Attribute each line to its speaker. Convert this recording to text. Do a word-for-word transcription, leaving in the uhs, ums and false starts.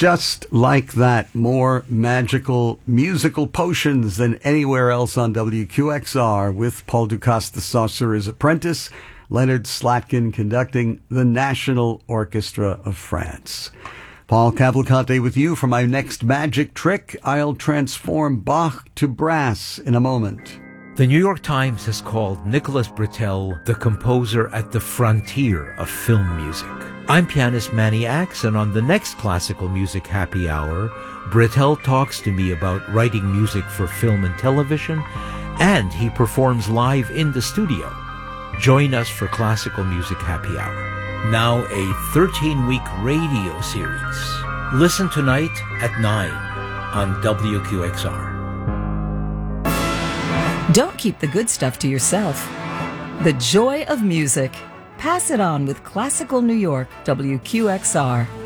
Speaker 1: Just like that, more magical musical potions than anywhere else on W Q X R, with Paul Dukas, the Sorcerer's Apprentice, Leonard Slatkin conducting the National Orchestra of France. Paul Cavalcante with you for my next magic trick. I'll transform Bach to brass in a moment.
Speaker 2: The New York Times has called Nicholas Britell the composer at the frontier of film music. I'm pianist Manny Axe, and on the next Classical Music Happy Hour, Britell talks to me about writing music for film and television, and he performs live in the studio. Join us for Classical Music Happy Hour. Now a thirteen-week radio series. Listen tonight at nine on W Q X R.
Speaker 3: Don't keep the good stuff to yourself. The joy of music. Pass it on with Classical New York, W Q X R.